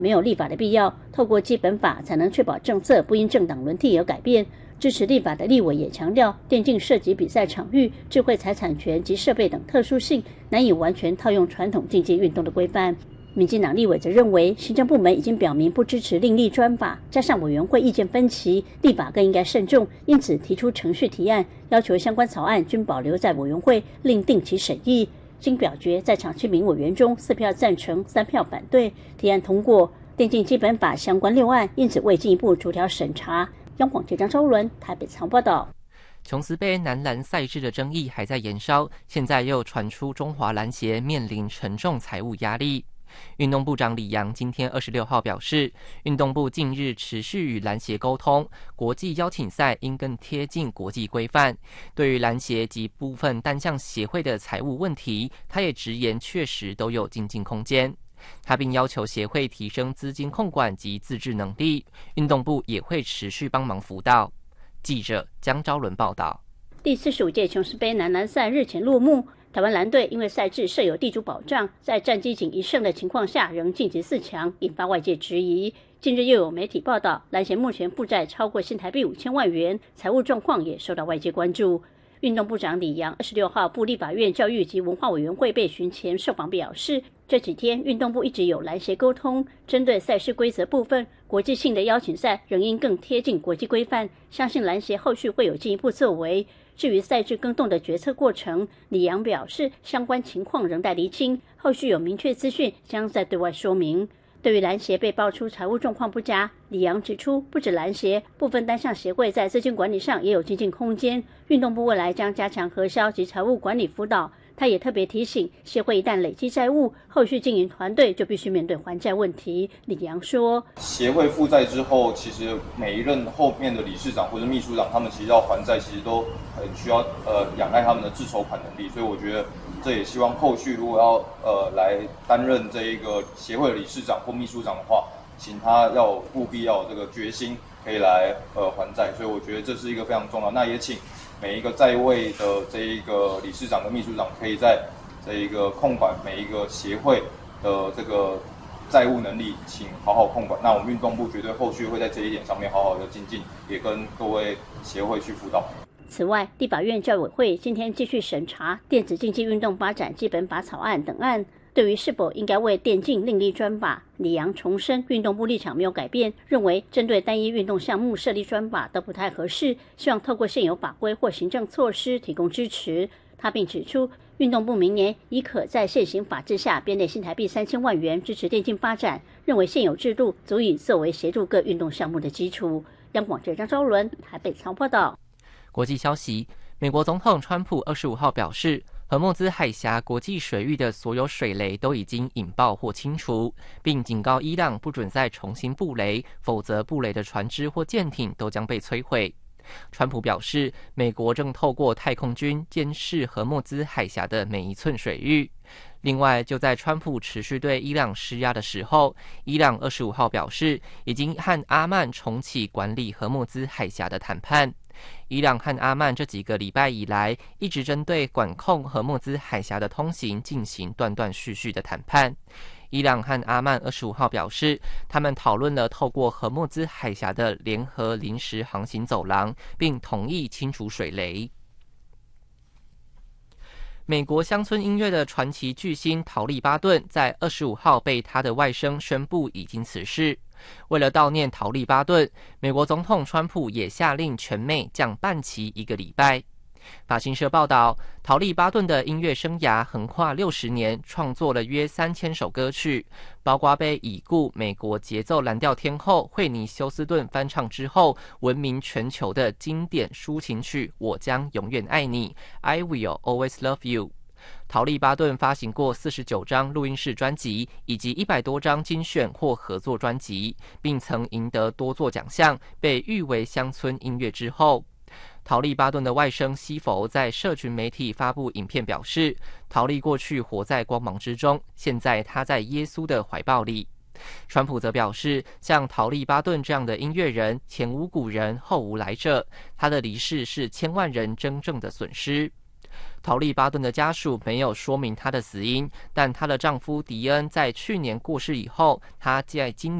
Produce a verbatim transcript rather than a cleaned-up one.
没有立法的必要，透过基本法才能确保政策不因政党轮替而改变。支持立法的立委也强调，电竞涉及比赛场域、智慧财产权及设备等特殊性，难以完全套用传统竞技运动的规范。民进党立委则认为，行政部门已经表明不支持另立专法，加上委员会意见分歧，立法更应该慎重，因此提出程序提案，要求相关草案均保留在委员会，另定期审议。经表决，在场七名委员中，四票赞成，三票反对，提案通过。电竞基本法相关六案，因此未进一步逐条审查。央广记者张昭伦台北采访报道。 琼斯杯男篮赛制的争议还在延烧，现在又传出中华篮协面临沉重财务压力。运动部长李洋今天二十六号表示，运动部近日持续与篮协沟通，国际邀请赛应更贴近国际规范。对于篮协及部分单项协会的财务问题，他也直言确实都有精进空间。他并要求协会提升资金控管及自治能力，运动部也会持续帮忙辅导。记者江昭伦报道。 第四十五届琼斯杯男篮赛日前落幕，台湾篮队因为赛制设有地主保障，在战绩仅一胜的情况下仍晋级四强，引发外界质疑。近日又有媒体报道，篮协目前负债超过新台币五千万元，财务状况也受到外界关注。运动部长李洋二十六号赴立法院教育及文化委员会备询前受访表示，这几天运动部一直有篮协沟通，针对赛事规则部分，国际性的邀请赛仍应更贴近国际规范，相信篮协后续会有进一步作为。至于赛制更动的决策过程，李洋表示相关情况仍待厘清，后续有明确资讯将再对外说明。对于篮协被爆出财务状况不佳，李洋指出，不止篮协，部分单项协会在资金管理上也有精进空间。运动部未来将加强核销及财务管理辅导。他也特别提醒，协会一旦累积债务，后续经营团队就必须面对还债问题。李洋说， 协会负债之后，其实每一任后面的理事长或者秘书长，他们其实要还债，其实都很需要呃仰赖他们的自筹款能力。所以我觉得，这也希望后续如果要呃来担任这一个协会的理事长或秘书长的话，请他要务必要有这个决心，可以来呃还债。所以我觉得这是一个非常重要。那也请每一个在位的这一个理事长跟秘书长，可以在这一个控管每一个协会的这个债务能力，请好好控管。那我们运动部绝对后续会在这一点上面好好的精进，也跟各位协会去辅导。 此外，立法院教委会今天继续审查电子竞技运动发展基本法草案等案。对于是否应该为电竞另立专法，李洋重申运动部立场没有改变，认为针对单一运动项目设立专法都不太合适，希望透过现有法规或行政措施提供支持。他并指出，运动部明年已可在现行法制下编列新台币三千万元支持电竞发展，认为现有制度足以作为协助各运动项目的基础。央广记者张昭伦台北采访报道。 国际消息，美国总统川普二十五号表示，荷默兹海峡国际水域的所有水雷都已经引爆或清除，并警告伊朗不准再重新布雷，否则布雷的船只或舰艇都将被摧毁。川普表示，美国正透过太空军监视荷默兹海峡的每一寸水域。另外，就在川普持续对伊朗施压的时候，伊朗二十五号表示，已经和阿曼重启管理荷默兹海峡的谈判。伊朗和阿曼这几个礼拜以来，一直针对管控荷默兹海峡的通行进行断断续续的谈判。伊朗和阿曼二十五号表示，他们讨论了透过荷默兹海峡的联合临时航行走廊，并同意清除水雷。美国乡村音乐的传奇巨星陶丽巴顿在二十五号被他的外甥宣布已经辞世。为了悼念陶丽巴顿，美国总统川普也下令全美降半旗一个礼拜。法新社报道，陶丽巴顿的音乐生涯横跨六十年，创作了约三千首歌曲，包括被已故美国节奏蓝调天后惠妮休斯顿翻唱之后闻名全球的经典抒情曲《我将永远爱你》I Will Always Love You。陶丽巴顿发行过四十九张录音室专辑，以及一百多张精选或合作专辑，并曾赢得多座奖项，被誉为乡村音乐之后。陶丽巴顿的外甥西佛在社群媒体发布影片表示，陶丽过去活在光芒之中，现在他在耶稣的怀抱里。川普则表示，像陶丽巴顿这样的音乐人，前无古人后无来者，他的离世是千万人真正的损失。 陶丽巴顿的家属没有说明她的死因，但她的丈夫迪恩在去年过世以后，她在今年